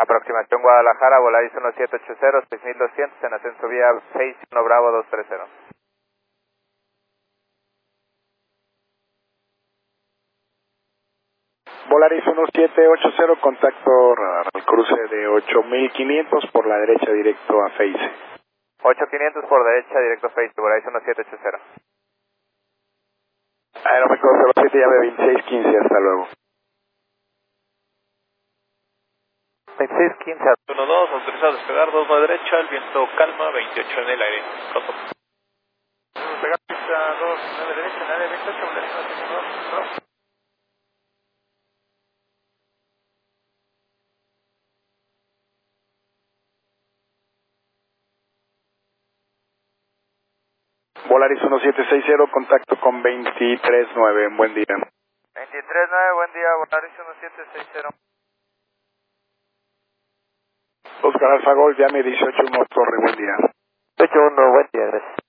Aproximación Guadalajara, Volaris 1780, 6200 en ascenso vía 61 Bravo 230. Volaris 1780, contacto radar al cruce de 8500 por la derecha directo a Face. 8500 por derecha, directo a Face, Volaris 1780. Aeroméxico 07, llave 2615, hasta luego. 2615. 1-2, autorizado a despegar, 2 a la derecha, el viento calma, 28 en el aire. Pronto. Despegar pista 2, 9 derecha, en área 28, Volaris 1780. Volaris 1760, contacto con 239, buen día. 239, buen día, Volaris 1760. Oscar Alfa Golf, llame 181 Torre, buen día. 81, buen día, gracias.